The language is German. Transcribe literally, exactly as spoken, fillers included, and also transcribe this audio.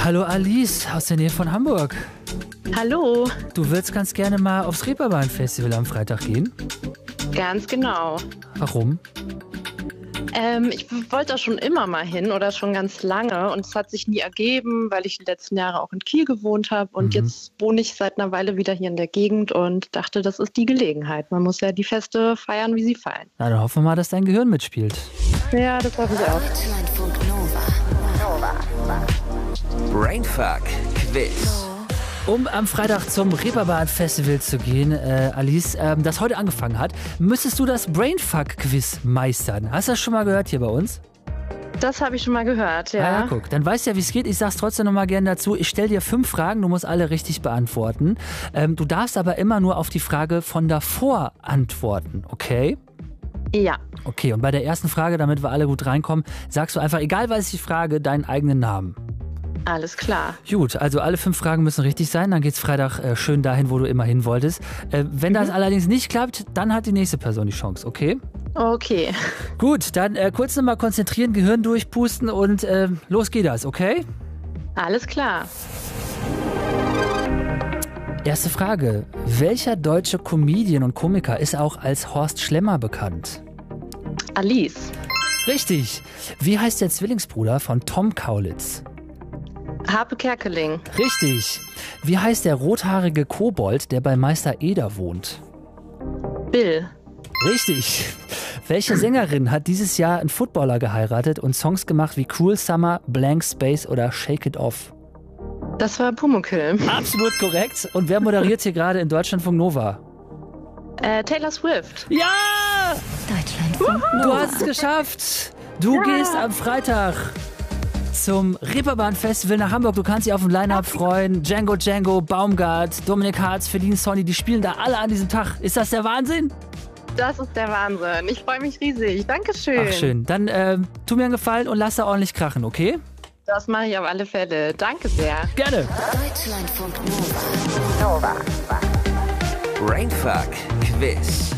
Hallo Alice aus der Nähe von Hamburg. Hallo. Du würdest ganz gerne mal aufs Reeperbahn-Festival am Freitag gehen? Ganz genau. Warum? Ähm, ich wollte da schon immer mal hin oder schon ganz lange und es hat sich nie ergeben, weil ich die letzten Jahre auch in Kiel gewohnt habe und Mhm. jetzt wohne ich seit einer Weile wieder hier in der Gegend und dachte, das ist die Gelegenheit. Man muss ja die Feste feiern, wie sie fallen. Na, dann hoffen wir mal, dass dein Gehirn mitspielt. Ja, das hoffe ich auch. Deutschlandfunk Nova. Brainfuck Quiz. Um am Freitag zum Reeperbahn-Festival zu gehen, äh, Alice, ähm, das heute angefangen hat, müsstest du das Brainfuck-Quiz meistern. Hast du das schon mal gehört hier bei uns? Das habe ich schon mal gehört, ja. Ah ja, guck, dann weißt du ja, wie es geht. Ich sag's trotzdem noch mal gerne dazu. Ich stelle dir fünf Fragen, du musst alle richtig beantworten. Ähm, du darfst aber immer nur auf die Frage von davor antworten, okay? Ja. Okay, und bei der ersten Frage, damit wir alle gut reinkommen, sagst du einfach, egal was ich die frage, deinen eigenen Namen. Alles klar. Gut, also alle fünf Fragen müssen richtig sein, dann geht's Freitag äh, schön dahin, wo du immer hin wolltest. Äh, wenn das allerdings nicht klappt, dann hat die nächste Person die Chance, okay? Okay. Gut, dann äh, kurz nochmal konzentrieren, Gehirn durchpusten und äh, los geht das, okay? Alles klar. Erste Frage. Welcher deutsche Comedian und Komiker ist auch als Horst Schlemmer bekannt? Alice. Richtig. Wie heißt der Zwillingsbruder von Tom Kaulitz? Harpe Kerkeling. Richtig. Wie heißt der rothaarige Kobold, der bei Meister Eder wohnt? Bill. Richtig. Welche Sängerin hat dieses Jahr einen Footballer geheiratet und Songs gemacht wie Cruel Summer, Blank Space oder Shake It Off? Das war Pumuckl. Absolut korrekt. Und wer moderiert hier gerade in Deutschlandfunk Nova? Äh, Taylor Swift. Ja! Deutschlandfunk Du Nova. hast es geschafft. Du gehst am Freitag zum Reeperbahn-Festival nach Hamburg. Du kannst dich auf ein Line-Up freuen. Django Django, Baumgart, Dominik Hartz, Feline Sonny, die spielen da alle an diesem Tag. Ist das der Wahnsinn? Das ist der Wahnsinn. Ich freue mich riesig. Dankeschön. Ach schön. Dann äh, tu mir einen Gefallen und lass da ordentlich krachen, okay? Das mache ich auf alle Fälle. Danke sehr. Gerne. Deutschlandfunk Nova. Brainfuck Quiz.